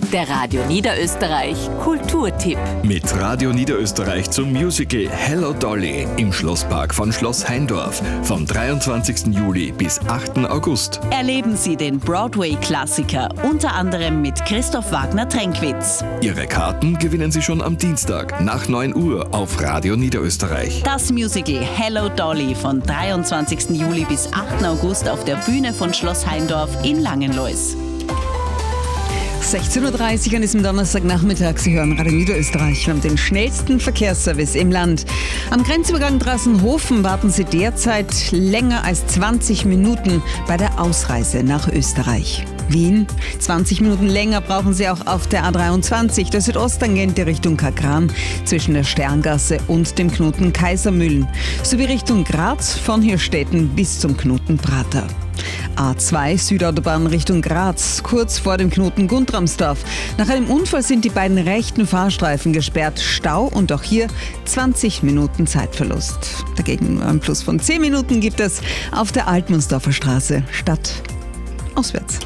Der Radio Niederösterreich Kulturtipp. Mit Radio Niederösterreich zum Musical Hello Dolly im Schlosspark von Schloss Heindorf vom 23. Juli bis 8. August. Erleben Sie den Broadway-Klassiker, unter anderem mit Christoph Wagner-Tränkwitz. Ihre Karten gewinnen Sie schon am Dienstag nach 9 Uhr auf Radio Niederösterreich. Das Musical Hello Dolly von 23. Juli bis 8. August auf der Bühne von Schloss Heindorf in Langenlois. 16.30 Uhr an diesem Donnerstagnachmittag. Sie hören Radio Niederösterreich. Wir haben den schnellsten Verkehrsservice im Land. Am Grenzübergang Drassenhofen warten Sie derzeit länger als 20 Minuten bei der Ausreise nach Österreich. Wien, 20 Minuten länger brauchen Sie auch auf der A23, der Südosttangente Richtung Kakran, zwischen der Sterngasse und dem Knoten Kaisermühlen, sowie Richtung Graz von Hirstetten bis zum Knoten Prater. A2 Südautobahn Richtung Graz, kurz vor dem Knoten Guntramsdorf. Nach einem Unfall sind die beiden rechten Fahrstreifen gesperrt. Stau und auch hier 20 Minuten Zeitverlust. Dagegen nur ein Plus von 10 Minuten gibt es auf der Altmundsdorfer Straße stadtauswärts.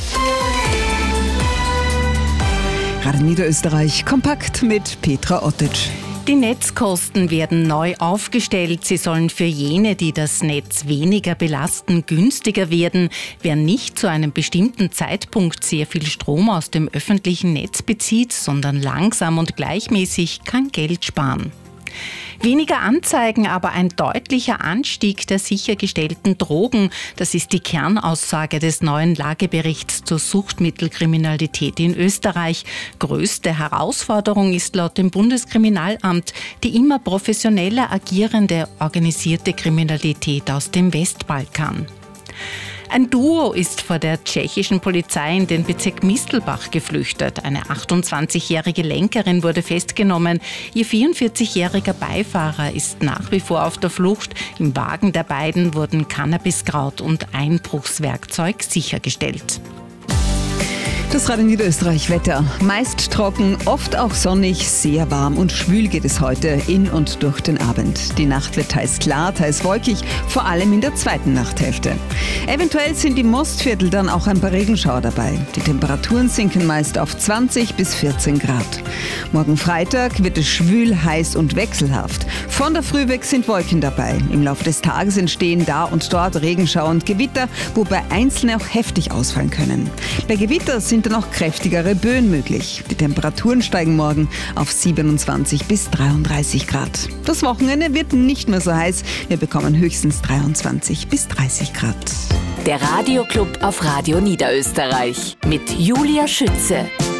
Radio Niederösterreich kompakt mit Petra Ottic. Die Netzkosten werden neu aufgestellt. Sie sollen für jene, die das Netz weniger belasten, günstiger werden. Wer nicht zu einem bestimmten Zeitpunkt sehr viel Strom aus dem öffentlichen Netz bezieht, sondern langsam und gleichmäßig, kann Geld sparen. Weniger Anzeigen, aber ein deutlicher Anstieg der sichergestellten Drogen. Das ist die Kernaussage des neuen Lageberichts zur Suchtmittelkriminalität in Österreich. Größte Herausforderung ist laut dem Bundeskriminalamt die immer professioneller agierende organisierte Kriminalität aus dem Westbalkan. Ein Duo ist vor der tschechischen Polizei in den Bezirk Mistelbach geflüchtet. Eine 28-jährige Lenkerin wurde festgenommen. Ihr 44-jähriger Beifahrer ist nach wie vor auf der Flucht. Im Wagen der beiden wurden Cannabiskraut und Einbruchswerkzeug sichergestellt. Das Radio Niederösterreich Wetter. Meist trocken, oft auch sonnig, sehr warm und schwül geht es heute in und durch den Abend. Die Nacht wird teils klar, teils wolkig, vor allem in der zweiten Nachthälfte. Eventuell sind im Mostviertel dann auch ein paar Regenschauer dabei. Die Temperaturen sinken meist auf 20 bis 14 Grad. Morgen Freitag wird es schwül, heiß und wechselhaft. Von der Früh weg sind Wolken dabei. Im Laufe des Tages entstehen da und dort Regenschauer und Gewitter, wobei einzelne auch heftig ausfallen können. Bei Gewitter sind dann auch kräftigere Böen möglich. Die Temperaturen steigen morgen auf 27 bis 33 Grad. Das Wochenende wird nicht mehr so heiß. Wir bekommen höchstens 23 bis 30 Grad. Der Radioclub auf Radio Niederösterreich mit Julia Schütze.